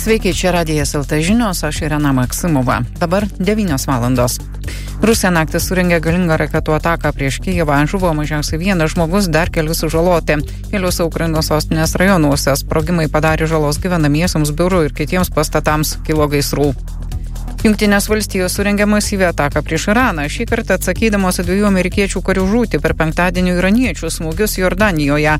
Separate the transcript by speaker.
Speaker 1: Sveiki, čia Radijas LT žinios, aš Irena Maksimova. Dabar 9 valandos. Rusija naktį surengė galingą raketų ataką prieš Kijevą. Žuvo mažiausiai vienas žmogus, dar keli sužaloti. Keliuose Ukrainos sostinės rajonuose sprogimai padarė žalos gyvenamiesiems biurų ir kitiems pastatams, kilo gaisrų. Jungtinės valstijos surengė masyvią ataką prieš Iraną, šį kartą atsakydamos į 2 amerikiečių karių žūtį per penktadienio iraniečių smūgius Jordanijoje.